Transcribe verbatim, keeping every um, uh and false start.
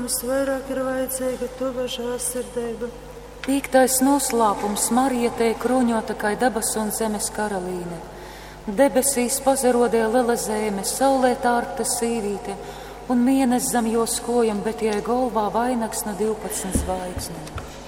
Mums vairāk ir vajadzīga tava žēlsirdība. Piektais noslēpums Marija tei kruņota kai dabas un zemes karalīne. Debesīs pazarodēja liela zeme, saulē tārta sīvīte, un mienes zem jos kojam, bet jai golvā vainags no divpadsmit zvaigznēm.